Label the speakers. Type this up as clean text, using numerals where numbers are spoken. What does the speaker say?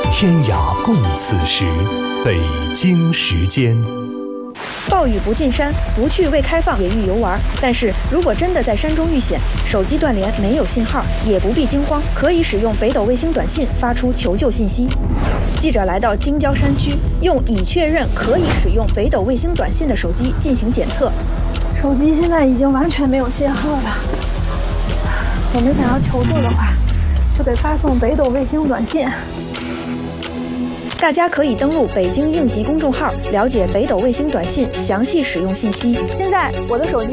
Speaker 1: 天涯共此时，北京时间。
Speaker 2: 暴雨不进山，不去未开放野域游玩。但是如果真的在山中遇险，手机断联没有信号，也不必惊慌，可以使用北斗卫星短信发出求救信息。记者来到京郊山区，用已确认可以使用北斗卫星短信的手机进行检测。
Speaker 3: 手机现在已经完全没有信号了。我们想要求助的话，就得发送北斗卫星短信。
Speaker 2: 大家可以登录北京应急公众号，了解北斗卫星短信详细使用信息。
Speaker 3: 现在我的手机